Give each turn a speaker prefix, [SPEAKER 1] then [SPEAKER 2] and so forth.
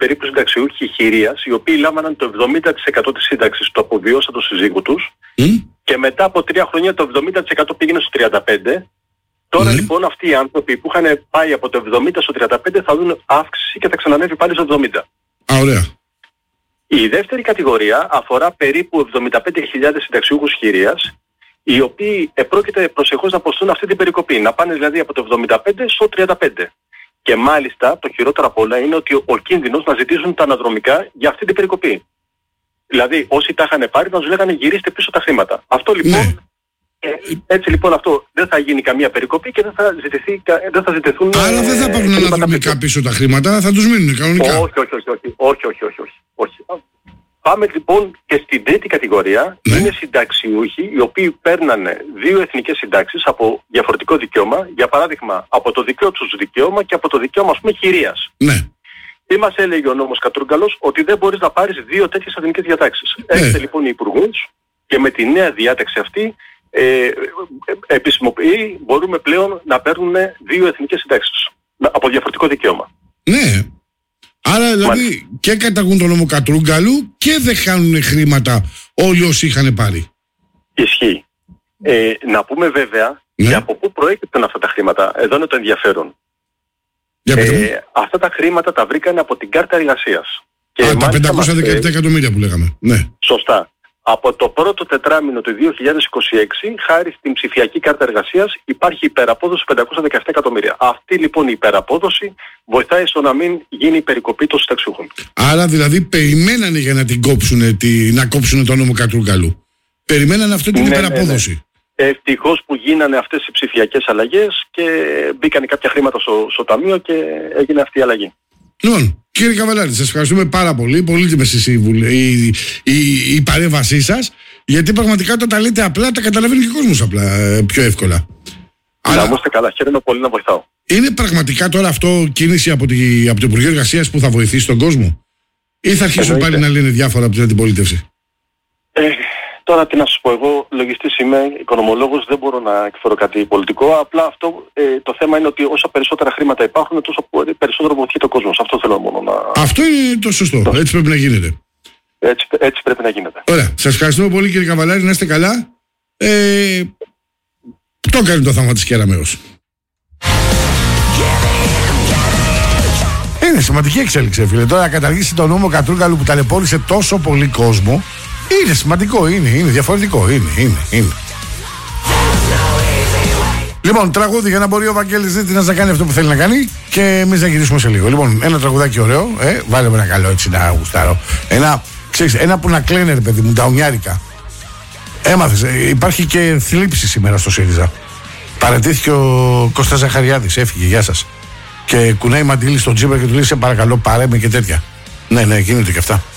[SPEAKER 1] περίπου συνταξιούχοι χειρίας, οι οποίοι λάμβαναν το 70% της σύνταξης του αποβιώσα του συζύγου τους και μετά από 3 χρόνια το 70% πήγαινε στο 35%. Τώρα λοιπόν αυτοί οι άνθρωποι που είχαν πάει από το 70% στο 35% θα δουν αύξηση και θα ξανανεύει πάλι στο 70%.
[SPEAKER 2] Ωραία.
[SPEAKER 1] Η δεύτερη κατηγορία αφορά περίπου 75.000 συνταξιούχους χειρίας, οι οποίοι πρόκειται προσεχώς να αποστούν αυτή την περικοπή, να πάνε δηλαδή από το 75% στο 35%. Και μάλιστα το χειρότερο απ' όλα είναι ότι ο κίνδυνος να ζητήσουν τα αναδρομικά για αυτή την περικοπή. Δηλαδή όσοι τα είχαν πάρει να τους λέγανε γυρίστε πίσω τα χρήματα. Αυτό λοιπόν, έτσι λοιπόν αυτό δεν θα γίνει καμία περικοπή και δεν θα ζητηθούν...
[SPEAKER 2] Άρα δεν θα πάρουν αναδρομικά πίσω τα χρήματα, θα τους μείνουν κανονικά. Όχι.
[SPEAKER 1] Πάμε λοιπόν και στην τρίτη κατηγορία, είναι συνταξιούχοι οι οποίοι παίρνανε 2 εθνικές συντάξεις από διαφορετικό δικαίωμα, για παράδειγμα από το δικό τους δικαίωμα και από το δικαίωμα ας πούμε χειρίας.
[SPEAKER 2] Ναι.
[SPEAKER 1] Τι μας έλεγε ο νόμος Κατρούγκαλος? Ότι δεν μπορείς να πάρεις 2 τέτοιες εθνικές διατάξεις. Έρχεται λοιπόν οι υπουργούς και με τη νέα διάταξη αυτή επισημοποιεί, μπορούμε πλέον να παίρνουν 2 εθνικές συντάξεις από διαφορετικό δικαίωμα.
[SPEAKER 2] Ναι. Άρα δηλαδή και καταγούν τον νόμο Κατρούγκαλου και δεν χάνουν χρήματα όλοι όσοι είχαν πάρει.
[SPEAKER 1] Ισχύει. Να πούμε βέβαια και από πού προέκυπταν αυτά τα χρήματα. Εδώ είναι το ενδιαφέρον. Αυτά τα χρήματα τα βρήκαν από την κάρτα εργασίας. Και
[SPEAKER 2] τα 517 εκατομμύρια που λέγαμε. Ναι.
[SPEAKER 1] Σωστά. Από το πρώτο τετράμινο του 2026, χάρη στην ψηφιακή κάρτα εργασίας, υπάρχει υπεραπόδοση 517 εκατομμύρια. Αυτή λοιπόν η υπεραπόδοση βοηθάει στο να μην γίνει η περικοπή των συνταξιούχων.
[SPEAKER 2] Άρα δηλαδή περιμένανε για να την κόψουν, να κόψουν τον νόμο Κατρούγκαλου. Περιμένανε αυτή την υπεραπόδοση.
[SPEAKER 1] Ναι. Ευτυχώς που γίνανε αυτές οι ψηφιακές αλλαγές και μπήκαν κάποια χρήματα στο ταμείο και έγινε αυτή η αλλαγή.
[SPEAKER 2] Λοιπόν, κύριε Καβαλάρη, σας ευχαριστούμε πάρα πολύ. Πολύτιμες η παρέμβασή σας, γιατί πραγματικά όταν τα λέτε απλά τα καταλαβαίνει και ο κόσμος απλά, πιο εύκολα.
[SPEAKER 1] Να είστε καλά, χαίρομαι πολύ να βοηθάω.
[SPEAKER 2] Είναι πραγματικά τώρα αυτό κίνηση από το Υπουργείο Εργασίας που θα βοηθήσει τον κόσμο, ή θα αρχίσουν πάλι να λένε διάφορα από την αντιπολίτευση?
[SPEAKER 1] Τώρα τι να σας πω, εγώ λογιστής είμαι, οικονομολόγος, δεν μπορώ να εκφέρω κάτι πολιτικό. Απλά αυτό το θέμα είναι ότι όσα περισσότερα χρήματα υπάρχουν, τόσο περισσότερο βοηθείται ο κόσμος. Αυτό θέλω μόνο να...
[SPEAKER 2] Αυτό είναι το σωστό. Έτσι πρέπει να γίνεται.
[SPEAKER 1] Έτσι πρέπει να γίνεται.
[SPEAKER 2] Ωραία. Σας ευχαριστούμε πολύ κύριε Καβαλάρη, να είστε καλά. Το έκανε το θαύμα της Κεραμέως. Είναι σημαντική εξέλιξη, φίλε. Τώρα καταργήσει τον νόμο Κατρούγκαλου που ταλαιπώρησε τόσο πολύ κόσμο. Είναι σημαντικό, είναι διαφορετικό, είναι. Λοιπόν, τραγούδι για να μπορεί ο Βαγγέλης Ζήτηνας να κάνει αυτό που θέλει να κάνει και εμείς να γυρίσουμε σε λίγο. Λοιπόν, ένα τραγουδάκι ωραίο, βάλε με ένα καλό έτσι να γουστάρω. Ένα που να κλαίνε, ρε παιδί μου, τα ουνιάρικα. Έμαθες, υπάρχει και θλίψη σήμερα στο ΣΥΡΙΖΑ. Παρατήθηκε ο Κώστας Ζαχαριάδης, έφυγε, γεια σας. Και κουνάει μαντήλι στον Τζίπρα και του λέει σε παρακαλώ πάρε με και τέτοια. Ναι, γίνονται και αυτά.